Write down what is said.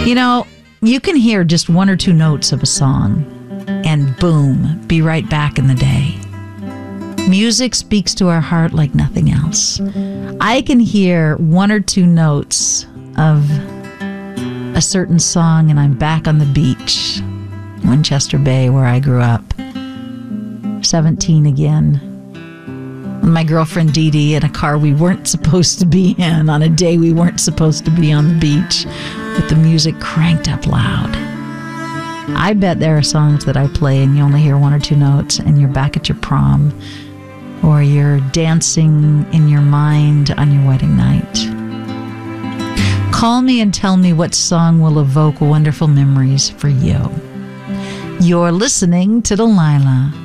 You know, you can hear just one or two notes of a song and boom, be right back in the day. Music speaks to our heart like nothing else. I can hear one or two notes of a certain song and I'm back on the beach, Winchester Bay, where I grew up. 17 again. My girlfriend Dee Dee in a car we weren't supposed to be in on a day we weren't supposed to be on the beach with the music cranked up loud. I bet there are songs that I play and you only hear one or two notes and you're back at your prom or you're dancing in your mind on your wedding night. Call me and tell me what song will evoke wonderful memories for you. You're listening to Delilah.